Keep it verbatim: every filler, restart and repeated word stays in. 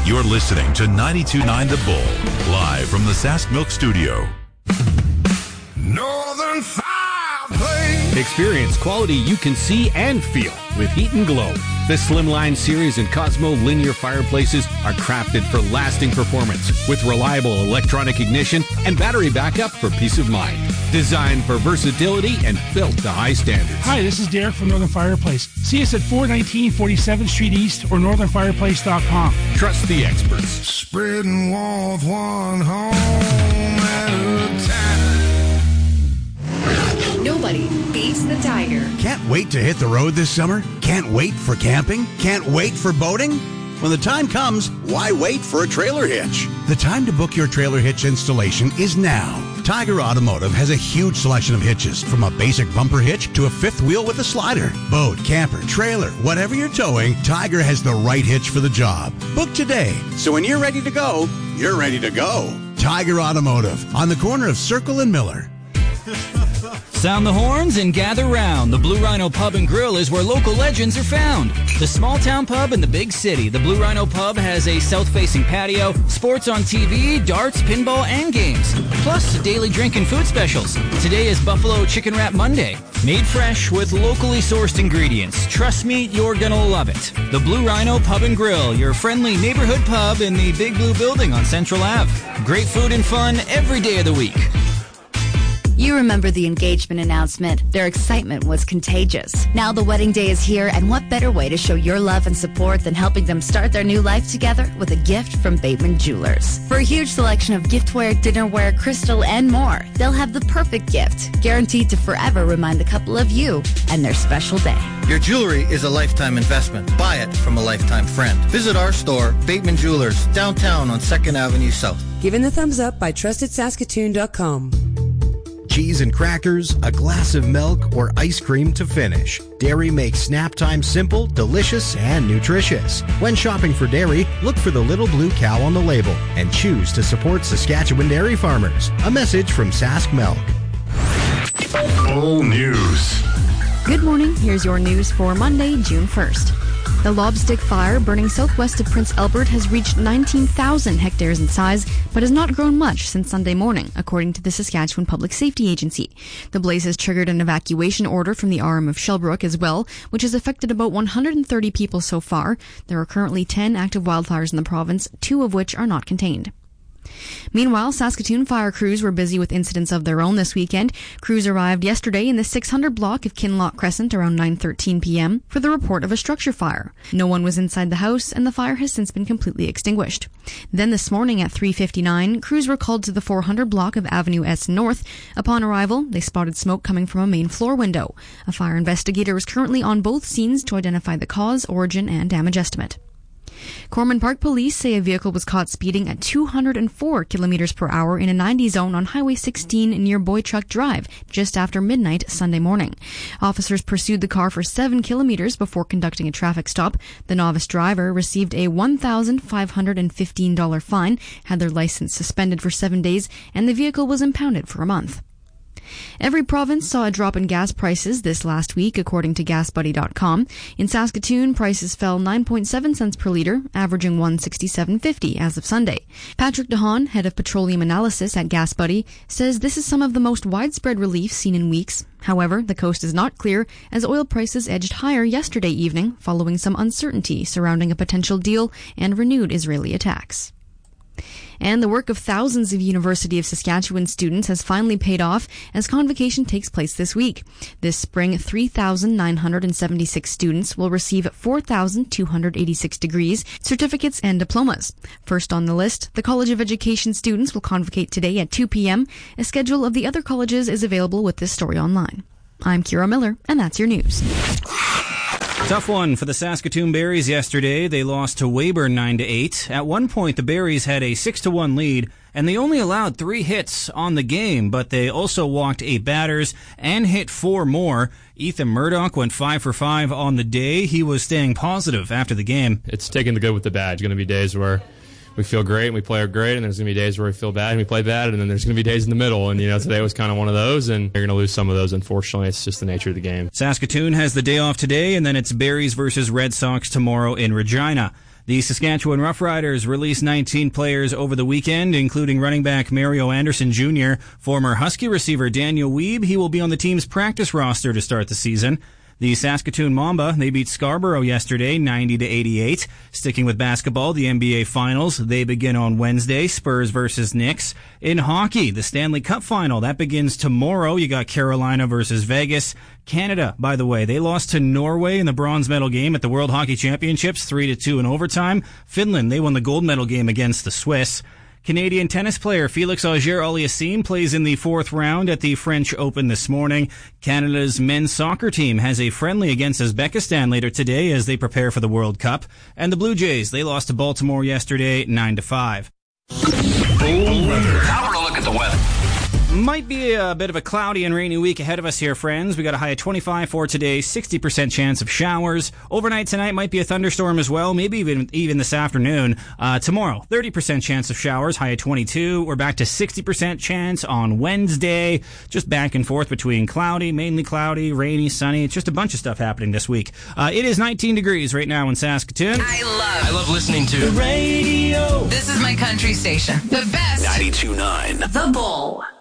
You're listening to ninety-two point nine The Bull, live from the Sask Milk Studio. Northern Fireplace. Experience quality you can see and feel with Heat and Glow. The Slimline series and Cosmo linear fireplaces are crafted for lasting performance with reliable electronic ignition and battery backup for peace of mind. Designed for versatility and built to high standards. Hi, this is Derek from Northern Fireplace. See us at four nineteen forty-seventh Street East or northern fireplace dot com. Trust the experts. Spreading warmth one home at a time. Nobody beats the Tiger. Can't wait to hit the road this summer? Can't wait for camping? Can't wait for boating? When the time comes, why wait for a trailer hitch? The time to book your trailer hitch installation is now. Tiger Automotive has a huge selection of hitches, from a basic bumper hitch to a fifth wheel with a slider. Boat, camper, trailer, whatever you're towing, Tiger has the right hitch for the job. Book today, so when you're ready to go, you're ready to go. Tiger Automotive, on the corner of Circle and Miller. Sound the horns and gather round. The Blue Rhino Pub and Grill is where local legends are found. The small town pub in the big city. The Blue Rhino Pub has a south-facing patio, sports on T V, darts, pinball, and games. Plus, daily drink and food specials. Today is Buffalo Chicken Wrap Monday. Made fresh with locally sourced ingredients. Trust me, you're gonna love it. The Blue Rhino Pub and Grill, your friendly neighborhood pub in the Big Blue Building on Central Avenue. Great food and fun every day of the week. You remember the engagement announcement. Their excitement was contagious. Now the wedding day is here, and what better way to show your love and support than helping them start their new life together with a gift from Bateman Jewelers. For a huge selection of giftware, dinnerware, crystal, and more, they'll have the perfect gift, guaranteed to forever remind the couple of you and their special day. Your jewelry is a lifetime investment. Buy it from a lifetime friend. Visit our store, Bateman Jewelers, downtown on second Avenue South. Given the thumbs up by trusted saskatoon dot com. Cheese and crackers, a glass of milk, or ice cream to finish. Dairy makes snap time simple, delicious, and nutritious. When shopping for dairy, look for the little blue cow on the label and choose to support Saskatchewan dairy farmers. A message from Sask Milk. Bull News. Good morning. Here's your news for Monday, June first. The Lobstick fire burning southwest of Prince Albert has reached nineteen thousand hectares in size, but has not grown much since Sunday morning, according to the Saskatchewan Public Safety Agency. The blaze has triggered an evacuation order from the R M of Shelbrooke as well, which has affected about one hundred thirty people so far. There are currently ten active wildfires in the province, two of which are not contained. Meanwhile, Saskatoon fire crews were busy with incidents of their own this weekend. Crews arrived yesterday in the six hundred block of Kinloch Crescent around nine thirteen p.m. for the report of a structure fire. No one was inside the house, and the fire has since been completely extinguished. Then this morning at three fifty-nine, crews were called to the four hundred block of Avenue S North. Upon arrival, they spotted smoke coming from a main floor window. A fire investigator is currently on both scenes to identify the cause, origin, and damage estimate. Corman Park police say a vehicle was caught speeding at two hundred four kilometers per hour in a ninety zone on Highway sixteen near Boychuck Drive just after midnight Sunday morning. Officers pursued the car for seven kilometers before conducting a traffic stop. The novice driver received a one thousand five hundred fifteen dollars fine, had their license suspended for seven days, and the vehicle was impounded for a month. Every province saw a drop in gas prices this last week, according to gas buddy dot com. In Saskatoon, prices fell nine point seven cents per litre, averaging one sixty-seven fifty as of Sunday. Patrick DeHaan, head of petroleum analysis at GasBuddy, says this is some of the most widespread relief seen in weeks. However, the coast is not clear as oil prices edged higher yesterday evening following some uncertainty surrounding a potential deal and renewed Israeli attacks. And the work of thousands of University of Saskatchewan students has finally paid off as convocation takes place this week. This spring, three thousand nine hundred seventy-six students will receive four thousand two hundred eighty-six degrees, certificates, and diplomas. First on the list, the College of Education students will convocate today at two p.m. A schedule of the other colleges is available with this story online. I'm Kira Miller, and that's your news. Tough one for the Saskatoon Berries yesterday. They lost to Weyburn nine to eight. At one point, the Berries had a six to one lead, and they only allowed three hits on the game, but they also walked eight batters and hit four more. Ethan Murdoch went five for five on the day. He was staying positive after the game. It's taking the good with the bad. It's going to be days where we feel great and we play great, and there's going to be days where we feel bad and we play bad, and then there's going to be days in the middle. And, you know, today was kind of one of those, and you're going to lose some of those, unfortunately. It's just the nature of the game. Saskatoon has the day off today, and then it's Berries versus Red Sox tomorrow in Regina. The Saskatchewan Roughriders released nineteen players over the weekend, including running back Mario Anderson Junior Former Husky receiver Daniel Weeb, he will be on the team's practice roster to start the season. The Saskatoon Mamba, they beat Scarborough yesterday, ninety to eighty-eight. Sticking with basketball, the N B A Finals, they begin on Wednesday, Spurs versus Knicks. In hockey, the Stanley Cup Final, that begins tomorrow. You got Carolina versus Vegas. Canada, by the way, they lost to Norway in the bronze medal game at the World Hockey Championships, three to two in overtime. Finland, they won the gold medal game against the Swiss. Canadian tennis player Felix Auger-Aliassime plays in the fourth round at the French Open this morning. Canada's men's soccer team has a friendly against Uzbekistan later today as they prepare for the World Cup. And the Blue Jays, they lost to Baltimore yesterday, nine to five. Now we're a look at the weather. Might be a bit of a cloudy and rainy week ahead of us here, friends. We got a high of twenty-five for today, sixty percent chance of showers. Overnight tonight might be a thunderstorm as well, maybe even even this afternoon. Uh, tomorrow, thirty percent chance of showers, high of twenty-two. We're back to sixty percent chance on Wednesday. Just back and forth between cloudy, mainly cloudy, rainy, sunny. It's just a bunch of stuff happening this week. Uh, it is nineteen degrees right now in Saskatoon. I love I love listening to the radio. This is my country station. The best. ninety-two point nine The Bull.